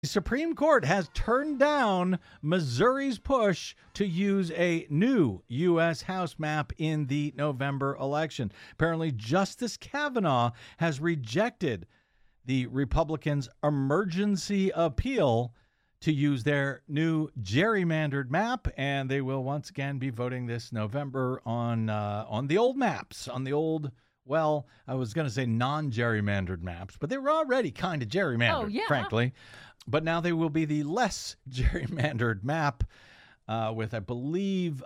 The Supreme Court has turned down Missouri's push to use a new U.S. House map in the November election. Apparently, Justice Kavanaugh has rejected the Republicans' emergency appeal to use their new gerrymandered map, and they will once again be voting this November on the old maps, on the old. Well, I was going to say non-gerrymandered maps, but they were already kind of gerrymandered, frankly. But now they will be the less gerrymandered map with, I believe,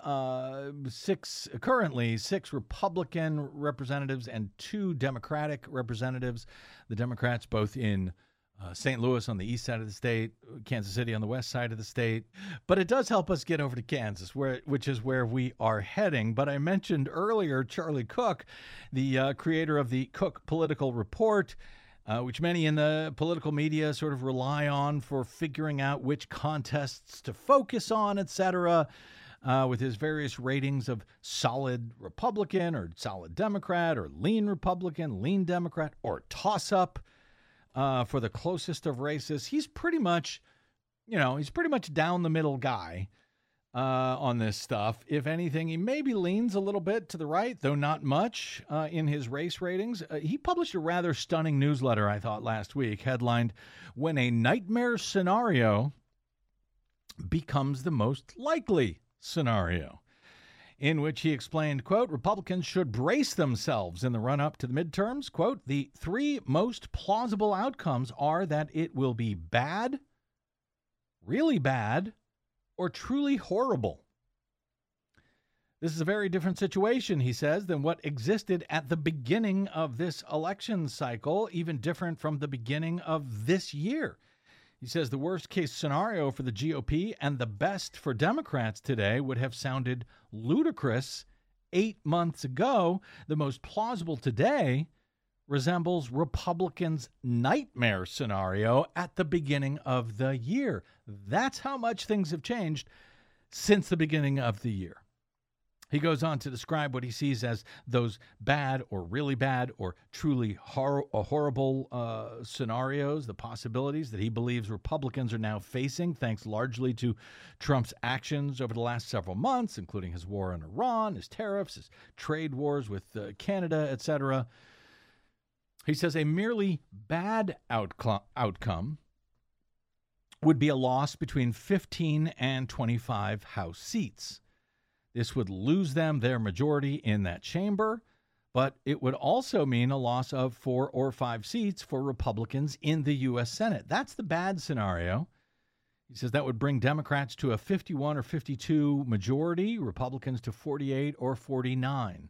currently six Republican representatives and 2 Democratic representatives. The Democrats both in St. Louis on the east side of the state, Kansas City on the west side of the state. But it does help us get over to Kansas, which is where we are heading. But I mentioned earlier Charlie Cook, the creator of the Cook Political Report, which many in the political media sort of rely on for figuring out which contests to focus on, etc., with his various ratings of solid Republican or solid Democrat or lean Republican, lean Democrat, or toss-up for the closest of races. He's pretty much down the middle guy on this stuff. If anything, he maybe leans a little bit to the right, though not much in his race ratings. He published a rather stunning newsletter, I thought, last week, headlined, "When a Nightmare Scenario Becomes the Most Likely Scenario," in which he explained, quote, Republicans should brace themselves in the run-up to the midterms. Quote, "The 3 most plausible outcomes are that it will be bad, really bad, or truly horrible. This is a very different situation," he says, "than what existed at the beginning of this election cycle, even different from the beginning of this year." He says the worst case scenario for the GOP and the best for Democrats today would have sounded ludicrous 8 months ago. The most plausible today resembles Republicans' nightmare scenario at the beginning of the year. That's how much things have changed since the beginning of the year. He goes on to describe what he sees as those bad or really bad or truly horrible scenarios, the possibilities that he believes Republicans are now facing, thanks largely to Trump's actions over the last several months, including his war on Iran, his tariffs, his trade wars with Canada, etc. He says a merely bad outcome would be a loss between 15 and 25 House seats. This would lose them their majority in that chamber, but it would also mean a loss of 4 or 5 seats for Republicans in the U.S. Senate. That's the bad scenario. He says that would bring Democrats to a 51 or 52 majority, Republicans to 48 or 49.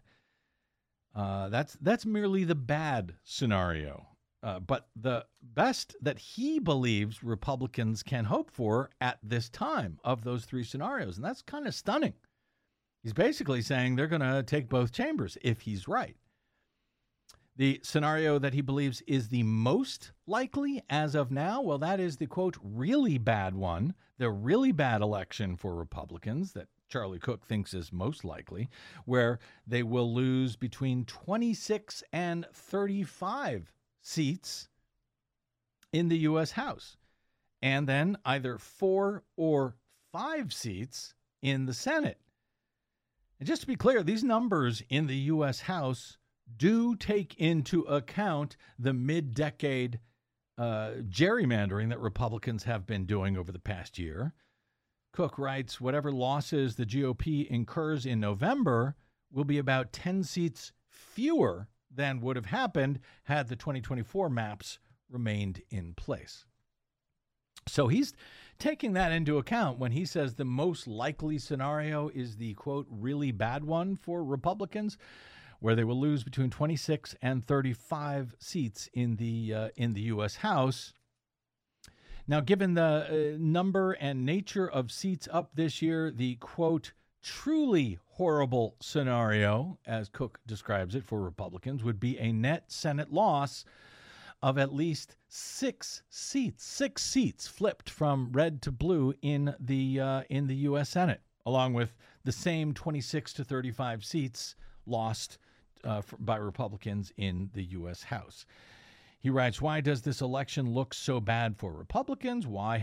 That's merely the bad scenario. But the best that he believes Republicans can hope for at this time of those 3 scenarios. And that's kind of stunning. He's basically saying they're going to take both chambers if he's right. The scenario that he believes is the most likely as of now, well, that is the, quote, really bad one, the really bad election for Republicans that Charlie Cook thinks is most likely, where they will lose between 26 and 35 seats in the U.S. House, and then either 4 or 5 seats in the Senate. And just to be clear, these numbers in the U.S. House do take into account the mid-decade gerrymandering that Republicans have been doing over the past year. Cook writes, whatever losses the GOP incurs in November will be about 10 seats fewer than would have happened had the 2024 maps remained in place. So he's taking that into account when he says the most likely scenario is the, quote, really bad one for Republicans, where they will lose between 26 and 35 seats in the U.S. House. Now, given the number and nature of seats up this year, the, quote, truly horrible scenario, as Cook describes it for Republicans, would be a net Senate loss of at least 6 seats flipped from red to blue in the U.S. Senate, along with the same 26 to 35 seats lost by Republicans in the U.S. House. He writes, why does this election look so bad for Republicans? Why